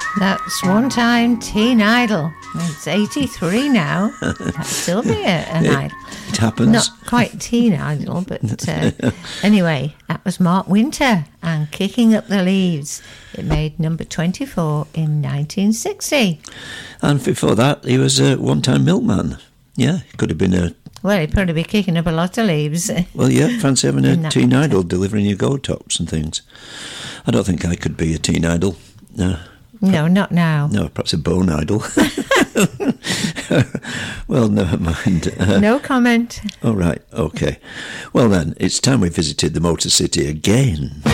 That's one-time teen idol. It's 83 now. That'd still be an idol. It happens. Not quite teen idol, but anyway, that was Mark Winter and Kicking Up the Leaves. It made number 24 in 1960. And before that, he was a one-time milkman. Yeah, could have been a... Well, he'd probably be kicking up a lot of leaves. Well, yeah, fancy having a teen idol delivering your gold tops and things. I don't think I could be a teen idol. No, not now. No, perhaps a bone idol. Well, never mind. No comment. All right, okay. Well then, it's time we visited the Motor City again.